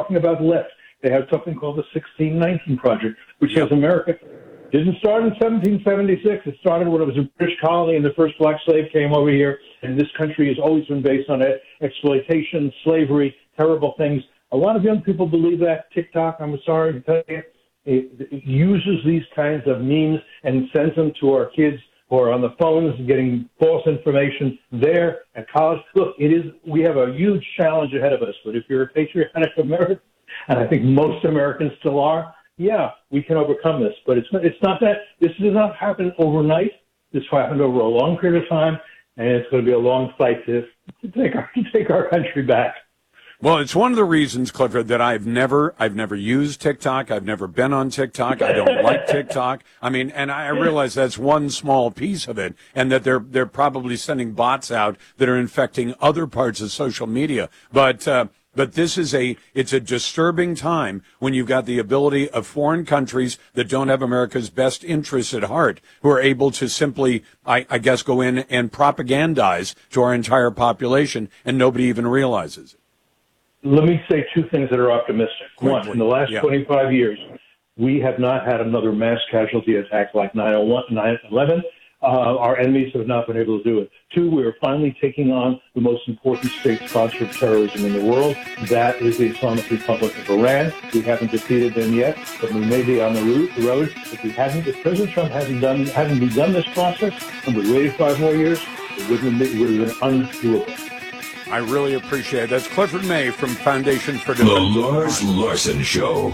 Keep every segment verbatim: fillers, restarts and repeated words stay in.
talking about left. They have something called the sixteen nineteen Project, which yep. says America didn't start in seventeen seventy-six. It started when it was a British colony and the first black slave came over here. And this country has always been based on exploitation, slavery, terrible things. A lot of young people believe that. TikTok, I'm sorry to tell you, it, it uses these kinds of memes and sends them to our kids who are on the phones getting false information there at college. Look, it is, we have a huge challenge ahead of us. But if you're a patriotic American, and I think most Americans still are, yeah, we can overcome this. But it's it's not that, this does not happen overnight. This happened over a long period of time, and it's going to be a long fight to, to take our to take our country back. Well, it's one of the reasons, Clifford, that I've never, I've never used TikTok. I've never been on TikTok. I don't like TikTok. I mean, and I realize that's one small piece of it, and that they're they're probably sending bots out that are infecting other parts of social media. But uh, but this is a, it's a disturbing time when you've got the ability of foreign countries that don't have America's best interests at heart, who are able to simply, I, I guess, go in and propagandize to our entire population, and nobody even realizes it. Let me say two things that are optimistic. Quickly. One, in the last yeah. twenty-five years, we have not had another mass casualty attack like nine eleven. Uh, our enemies have not been able to do it. Two, we are finally taking on the most important state-sponsored terrorism in the world. That is the Islamic Republic of Iran. We haven't defeated them yet, but we may be on the road. If we hadn't, if President Trump hadn't done, hadn't begun this process, and we waited five more years, it would have been, it would have been undoable. I really appreciate it. That's Clifford May from Foundation for The Defense. Lars Larson Show.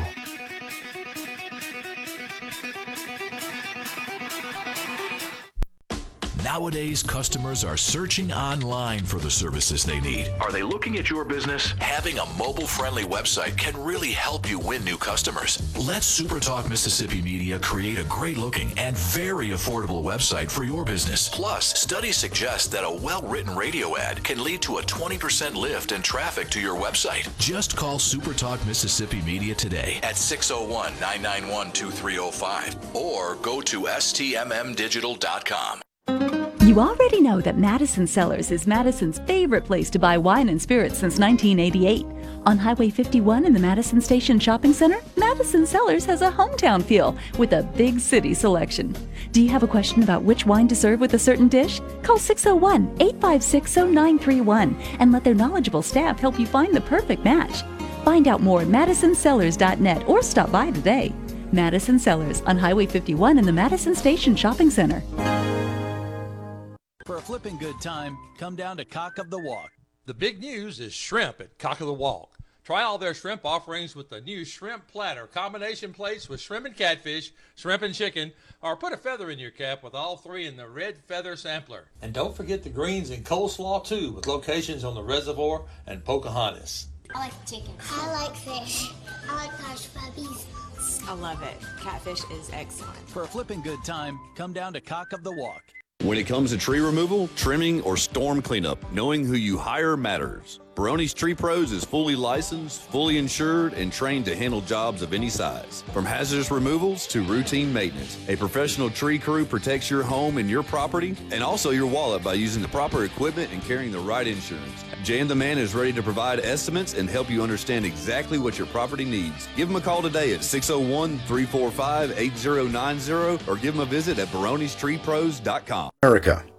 Nowadays, customers are searching online for the services they need. Are they looking at your business? Having a mobile-friendly website can really help you win new customers. Let SuperTalk Mississippi Media create a great-looking and very affordable website for your business. Plus, studies suggest that a well-written radio ad can lead to a twenty percent lift in traffic to your website. Just call SuperTalk Mississippi Media today at six oh one, nine nine one, two three oh five or go to S T M M digital dot com. You already know that Madison Cellars is Madison's favorite place to buy wine and spirits since nineteen eighty-eight. On Highway fifty-one in the Madison Station Shopping Center, Madison Cellars has a hometown feel with a big city selection. Do you have a question about which wine to serve with a certain dish? Call six oh one, eight five six, oh nine three one and let their knowledgeable staff help you find the perfect match. Find out more at madison cellars dot net or stop by today. Madison Cellars on Highway fifty-one in the Madison Station Shopping Center. For a flipping good time, come down to Cock of the Walk. The big news is shrimp at Cock of the Walk. Try all their shrimp offerings with the new shrimp platter, combination plates with shrimp and catfish, shrimp and chicken, or put a feather in your cap with all three in the red feather sampler. And don't forget the greens and coleslaw too, with locations on the Reservoir and Pocahontas. I like chicken. I like fish. I like hush puppies. I love it. Catfish is excellent. For a flipping good time, come down to Cock of the Walk. When it comes to tree removal, trimming, or storm cleanup, knowing who you hire matters. Barone's Tree Pros is fully licensed, fully insured, and trained to handle jobs of any size. From hazardous removals to routine maintenance, a professional tree crew protects your home and your property, and also your wallet by using the proper equipment and carrying the right insurance. Jan the Man is ready to provide estimates and help you understand exactly what your property needs. Give him a call today at six oh one, three four five, eight oh nine oh or give him a visit at barones tree pros dot com. America.